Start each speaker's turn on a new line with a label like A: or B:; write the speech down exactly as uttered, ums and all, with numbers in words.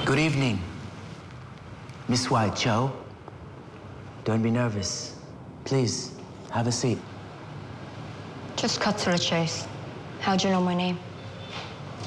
A: Good evening, Miss White Cho. Don't be nervous. Please, have a seat.
B: Just cut to the chase. How'd you know my name?